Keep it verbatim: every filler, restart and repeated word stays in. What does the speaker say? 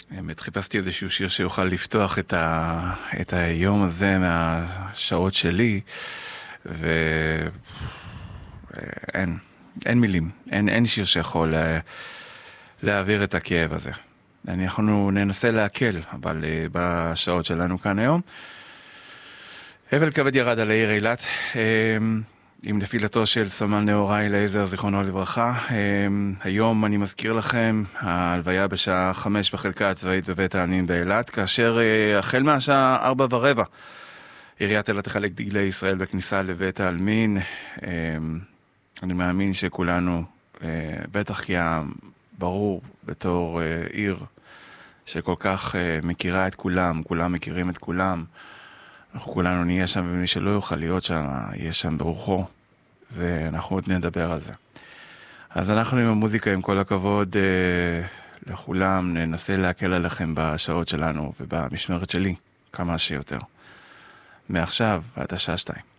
באמת חיפשתי איזשהו שיר שיוכל לפתוח את, ה... את היום הזה מהשעות שלי, ואין, אין מילים, אין, אין שיר שיכול לה... להעביר את הכאב הזה. אנחנו ננסה להקל, אבל uh, בשעות שלנו כאן היום. אבל כבד ירד על העיר אילת, um, עם נפילתו של סמל נאורי לייזר, זיכרונו לברכה. Um, היום אני מזכיר לכם, ההלוויה בשעה חמש בחלקה הצבאית בבית העלמין באילת, כאשר uh, החל מהשעה ארבע ורבע, עיריית אילת תחלק דגלי ישראל בכניסה לבית העלמין. Um, אני מאמין שכולנו, uh, בטח כי ברור בתור uh, עיר שכל כך uh, מכירה את כולם, כולם מכירים את כולם, אנחנו כולנו נהיה שם, ומי שלא יוכל להיות שם, יהיה שם ברוחו, ואנחנו עוד נדבר על זה. אז אנחנו עם המוזיקה, עם כל הכבוד uh, לכולם, ננסה להקל עליכם בשעות שלנו, ובמשמרת שלי, כמה שיותר. מעכשיו, עד השעה שתיים.